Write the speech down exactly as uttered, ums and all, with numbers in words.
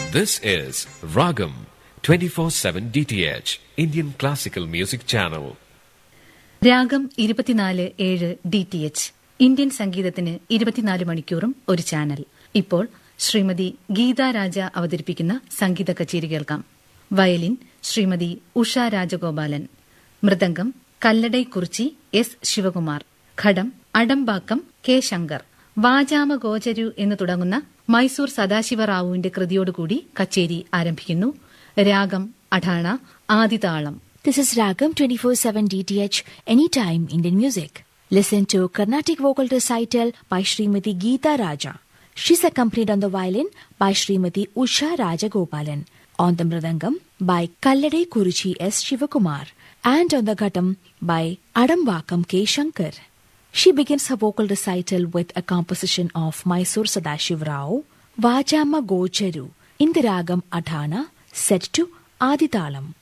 This is Ragam twenty-four seven D T H, Indian Classical Music Channel. രാഗം ഇരുപത്തിനാല് ഏഴ് D T H, Indian സംഗീതത്തിന് ഇരുപത്തിനാല് മണിക്കൂറും ഒരു ചാനൽ. ഇപ്പോൾ ശ്രീമതി ഗീതാ രാജ അവതരിപ്പിക്കുന്ന സംഗീത കച്ചേരി കേൾക്കാം. വയലിൻ ശ്രീമതി ഉഷ രാജഗോപാലൻ, മൃദംഗം കല്ലടൈ കുറിച്ചി എസ് ശിവകുമാർ, ഘടം അടംബാക്കം കെ ശങ്കർ. വാചാമ ഗോചരു എന്ന് തുടങ്ങുന്ന മൈസൂർ സദാശിവറാവുവിന്റെ കൃതിയോടുകൂടി കച്ചേരി ആരംഭിക്കുന്നു. രാഗം Atana, ആദിതാളം. This is Ragam twenty-four seven D T H, Anytime Indian Music. Listen to Carnatic Vocal Recital by Srimati Geeta Raja. She's accompanied on the violin by Srimati Usha Rajagopalan, on the mridangam by Kalladai Kurichi S. Shivakumar, and on the ghatam by Adambakam K. Shankar. She begins her vocal recital with a composition of Mysore Sadashiv Rao, Vajama Gocharu, in the Ragam Adhana, set to Aditalam.